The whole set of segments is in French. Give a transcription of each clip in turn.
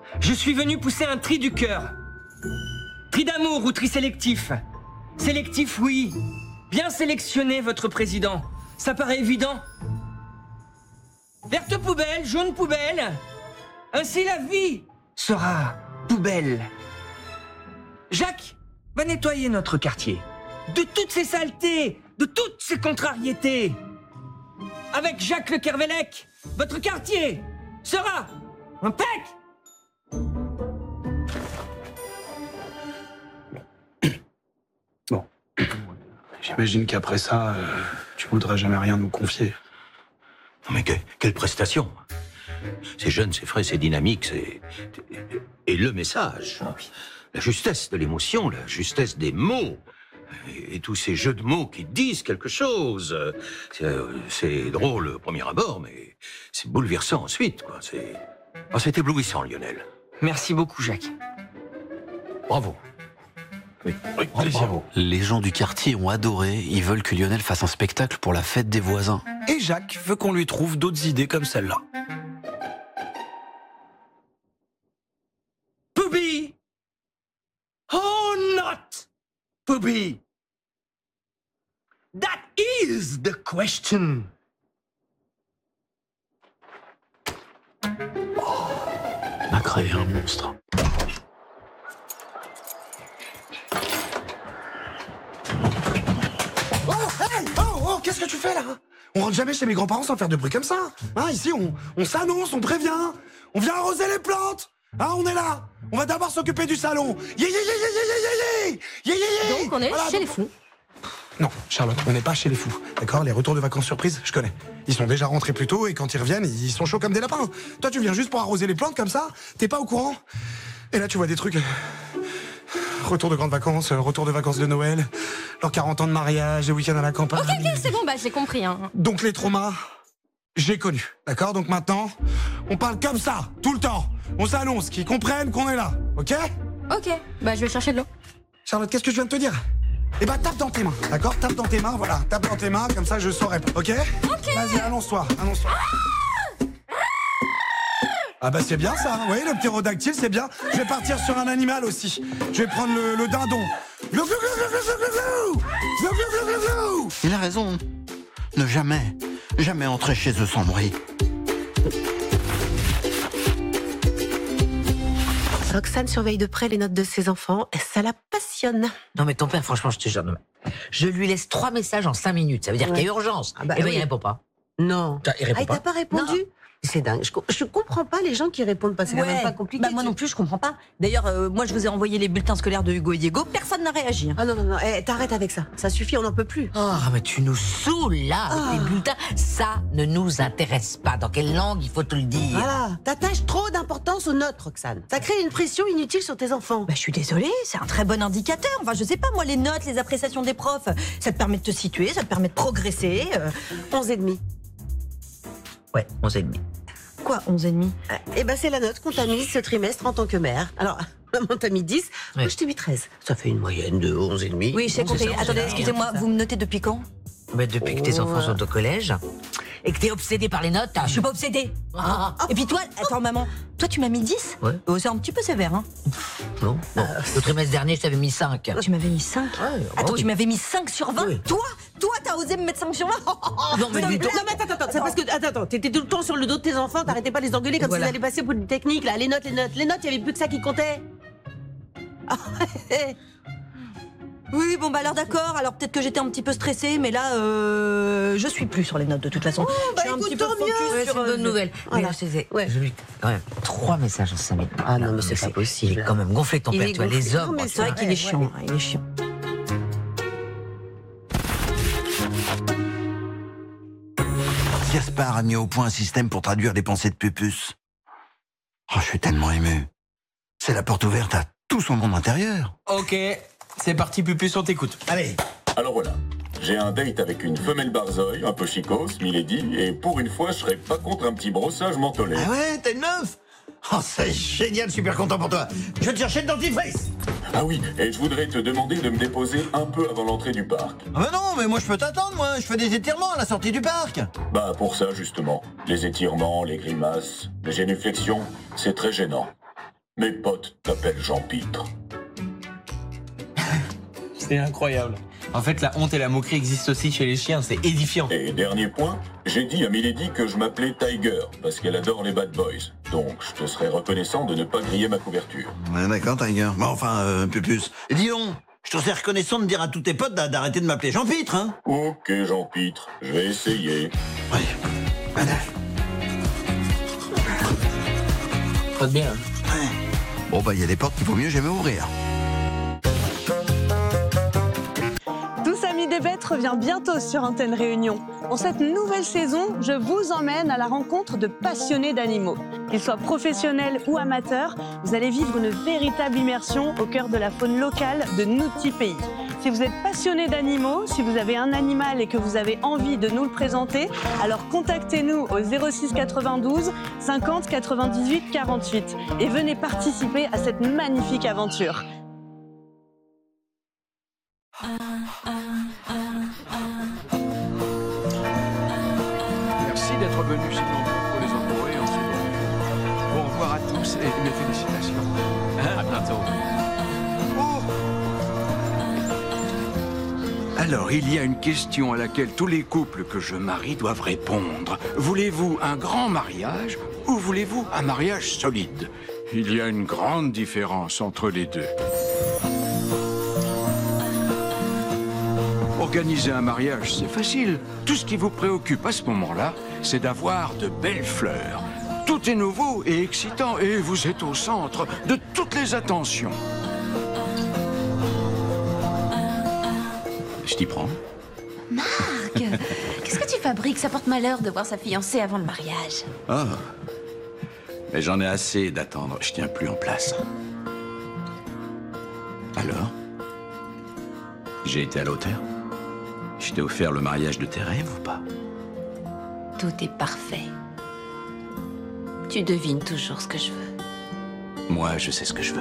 Je suis venu pousser un tri du cœur. Tri d'amour ou tri sélectif? Sélectif, oui. Bien sélectionné, votre président. Ça paraît évident. Verte poubelle, jaune poubelle. Ainsi la vie sera poubelle. Jacques va nettoyer notre quartier. De toutes ces saletés, de toutes ces contrariétés. Avec Jacques Le Kervelec, votre quartier sera impec. Bon. J'imagine qu'après ça, tu voudras jamais rien nous confier. Non mais quelle prestation! C'est jeune, c'est frais, c'est dynamique, c'est... Et le message, la justesse de l'émotion, la justesse des mots, et tous ces jeux de mots qui disent quelque chose. C'est drôle au premier abord, mais c'est bouleversant ensuite, quoi. C'est éblouissant, Lionel. Merci beaucoup, Jacques. Bravo. Oui, Bravo. Les gens du quartier ont adoré, ils veulent que Lionel fasse un spectacle pour la fête des voisins. Et Jacques veut qu'on lui trouve d'autres idées comme celle-là. Poobie! Oh, not Poobie! That is the question. On a créé un monstre. Oh, hey, oh, qu'est-ce que tu fais là? On rentre jamais chez mes grands-parents sans faire de bruit comme ça. Hein, ici, on s'annonce, on prévient. On vient arroser les plantes. Hein, on est là. On va d'abord s'occuper du salon. Donc on est chez les fous. Non, Charlotte, on n'est pas chez les fous. D'accord? Les retours de vacances surprises, je connais. Ils sont déjà rentrés plus tôt et quand ils reviennent, ils sont chauds comme des lapins. Toi, tu viens juste pour arroser les plantes comme ça? T'es pas au courant? Et là, tu vois des trucs... Retour de grandes vacances, retour de vacances de Noël, leurs 40 ans de mariage, et week-end à la campagne. Ok, c'est bon, bah j'ai compris. Hein. Donc les traumas, j'ai connu. D'accord? Donc maintenant, on parle comme ça, tout le temps. On s'annonce, qu'ils comprennent qu'on est là. Ok? Ok, bah je vais chercher de l'eau. Charlotte, qu'est-ce que je viens de te dire? Eh ben, tape dans tes mains, d'accord? Tape dans tes mains, voilà. Tape dans tes mains, comme ça je saurai. Ok? Ok. Vas-y, annonce-toi, annonce-toi. Ah bah c'est bien ça, hein. Oui, le ptérodactyle, c'est bien. Je vais partir sur un animal aussi. Je vais prendre le dindon. Glou, glou, glou, glou, glou, glou, glou, glou, glou, glou, glou. Il a raison. Ne jamais entrer chez eux sans bruit. Roxane surveille de près les notes de ses enfants. Ça la passionne. Non mais ton père, franchement, je te jure, je lui laisse 3 messages en 5 minutes. Ça veut dire qu'il y a urgence. Ah bah et ben oui. il répond pas. Non. Il répond Ah, il t'a pas répondu? C'est dingue. Je comprends pas les gens qui répondent pas. C'est quand même pas compliqué. Bah moi non plus, je comprends pas. D'ailleurs, moi je vous ai envoyé les bulletins scolaires de Hugo et Diego, personne n'a réagi. Ah non. T'arrêtes avec ça. Ça suffit, on n'en peut plus. Ah, mais tu nous saoules là avec les bulletins. Ça ne nous intéresse pas. Dans quelle langue, il faut te le dire. Voilà. T'attaches trop d'importance aux notes, Roxane. Ça crée une pression inutile sur tes enfants. Bah je suis désolée, c'est un très bon indicateur. Enfin, je sais pas, moi, les notes, les appréciations des profs, ça te permet de te situer, ça te permet de progresser. 11,5. Ouais, 11,5. Quoi, 11,5? Eh ben, c'est la note qu'on t'a mise ce trimestre en tant que mère. Alors, maman t'a mis 10, moi je t'ai mis 13. Ça fait une moyenne de 11,5. Oui, j'ai compté. ça, Attendez, c'est excusez-moi, vous me notez depuis quand? Mais depuis que tes enfants sont au collège et que t'es obsédé par les notes. Je suis pas obsédée. Et puis toi, attends maman, toi tu m'as mis 10? Ouais. C'est un petit peu sévère, hein? Non. Bon, le trimestre dernier, je t'avais mis 5. Tu m'avais mis 5? Attends, oui. tu m'avais mis 5 sur 20? Oui. Toi, t'as osé me mettre 5 sur 20? Non, mais Non, dis donc. mais attends, c'est parce que, attends, t'étais tout le temps sur le dos de tes enfants, t'arrêtais pas de les engueuler comme Voilà. s'ils allaient passer pour une technique, là. Les notes, il y avait plus que ça qui comptait. Oui, bon bah alors d'accord, alors peut-être que j'étais un petit peu stressée, mais là, je suis plus sur les notes de toute façon. bah je suis un écoute, petit peu tant mieux. focus Ouais, c'est sur une bonne nouvelle. Voilà. Mais je sais, Ouais. je lui quand même 3 messages en 5 minutes. Ah non, mais c'est pas possible. Il est quand même gonflé ton Il père, est tu vois, les gonflé. hommes. Non, mais C'est vrai qu'il est chiant, hein, il est chiant. Gaspard a mis au point un système pour traduire les pensées de Pupus. Oh, je suis tellement ému. C'est la porte ouverte à tout son monde intérieur. Ok, c'est parti, Pupus, on t'écoute. Allez. Alors voilà, j'ai un date avec une femelle barzoï, un peu chicose, milady, et pour une fois, je serais pas contre un petit brossage mentholé. Ah ouais, t'as une meuf? Oh, c'est génial, super content pour toi. Je vais te chercher le dentifrice. Ah oui, et je voudrais te demander de me déposer un peu avant l'entrée du parc. Ah bah non, mais moi je peux t'attendre, moi. Je fais des étirements à la sortie du parc. Bah pour ça justement, les étirements, les grimaces, les génuflexions, c'est très gênant. Mes potes t'appellent Jean-Pitre. C'est incroyable. En fait, la honte et la moquerie existent aussi chez les chiens, c'est édifiant. Et dernier point, j'ai dit à Milady que je m'appelais Tiger, parce qu'elle adore les bad boys. Donc, je te serais reconnaissant de ne pas griller ma couverture. Ouais, d'accord, Tiger. Bon, enfin, Pupus. Et dis donc, je te serais reconnaissant de dire à tous tes potes d'arrêter de m'appeler Jean-Pitre, hein? Ok, Jean-Pitre, je vais essayer. Ouais. Voilà. Très bien. Ouais. Bon, bah, il y a des portes qu'il vaut mieux jamais ouvrir. Tous Amis des Bêtes revient bientôt sur Antenne Réunion. Pour cette nouvelle saison, je vous emmène à la rencontre de passionnés d'animaux. Qu'ils soient professionnels ou amateurs, vous allez vivre une véritable immersion au cœur de la faune locale de nos petits pays. Si vous êtes passionné d'animaux, si vous avez un animal et que vous avez envie de nous le présenter, alors contactez-nous au 06 92 50 98 48 et venez participer à cette magnifique aventure. Merci d'être venus si nombreux pour les entourer en ce moment. Au revoir à tous et mes félicitations. À bientôt. Alors, il y a une question à laquelle tous les couples que je marie doivent répondre. Voulez-vous un grand mariage ou voulez-vous un mariage solide? Il y a une grande différence entre les deux. Organiser un mariage, c'est facile. Tout ce qui vous préoccupe à ce moment-là, c'est d'avoir de belles fleurs. Tout est nouveau et excitant et vous êtes au centre de toutes les attentions. Je t'y prends. Marc, qu'est-ce que tu fabriques? Ça porte malheur de voir sa fiancée avant le mariage. Ah, mais j'en ai assez d'attendre. Je tiens plus en place. Alors? J'ai été à la hauteur? Je t'ai offert le mariage de tes rêves ou pas? Tout est parfait. Tu devines toujours ce que je veux. Moi, je sais ce que je veux.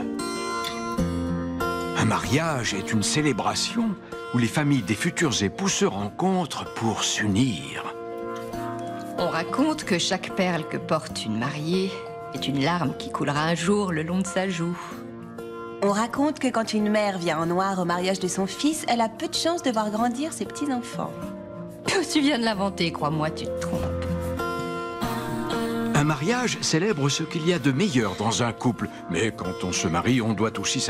Un mariage est une célébration où les familles des futurs époux se rencontrent pour s'unir. On raconte que chaque perle que porte une mariée est une larme qui coulera un jour le long de sa joue. On raconte que quand une mère vient en noir au mariage de son fils, elle a peu de chances de voir grandir ses petits-enfants. Tu viens de l'inventer, crois-moi, tu te trompes. Un mariage célèbre ce qu'il y a de meilleur dans un couple. Mais quand on se marie, on doit aussi